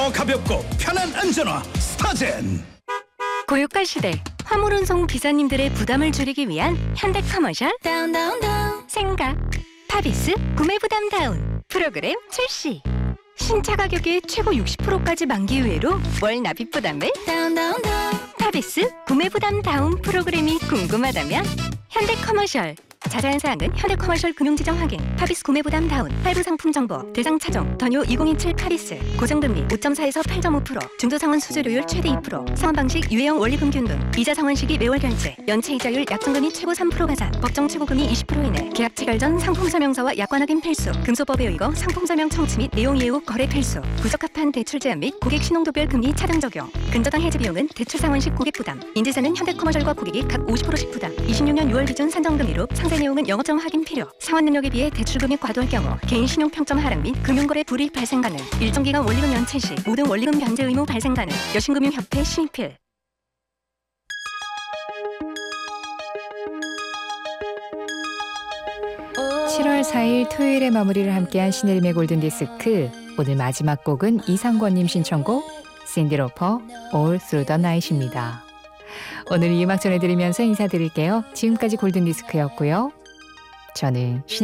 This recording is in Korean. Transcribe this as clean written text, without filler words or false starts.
더 가볍고 편한 안전화 스타젠. 고유가 시대 화물 운송 기사님들의 부담을 줄이기 위한 현대커머셜 생각 파비스 구매 부담 다운 프로그램 출시. 신차 가격의 최고 60%까지 만기 이후로 월 납입 부담을 파비스 구매 부담 다운 프로그램이 궁금하다면 현대커머셜. 자세한 사항은 현대커머셜 금융지정 확인, 파비스 구매 부담 다운, 할부 상품 정보, 대상 차종, 더뉴 2027 파비스, 고정금리 5.4에서 8.5%, 중도상환 수수료율 최대 2%, 상환 방식 유예형 원리금균 등, 이자 상환 시기 매월 결제, 연체 이자율 약정금리 최고 3% 가산, 법정 최고금리 20% 이내, 계약 체결 전 상품 설명서와 약관 확인 필수, 금소법에 의거 상품 설명 청취 및 내용 이해 후 거래 필수, 부적합한 대출 제한 및 고객 신용도별 금리 차등 적용, 근저당 해지 비용은 대출 상환 시 고객 부담, 인지세는 현대커머셜과 고객이 각 50%씩 부담, 26년 6월 기준 산정금리로 상세 내용은 영업점 확인 필요. 상환 능력에 비해 대출 금액 과도할 경우 개인 신용 평점 하락 및 금융거래 불이익 발생 가능. 일정 기간 원리금 연체 시 모든 원리금 변제 의무 발생 가능. 여신금융협회 신입필. (7월 4일) 토요일에 마무리를 함께한 신혜림의 골든디스크. 오늘 마지막 곡은 이상권님 신청곡 신디 로퍼 All Through the Night입니다. 오늘 이 음악 전해드리면서 인사드릴게요. 지금까지 골든디스크였고요. 저는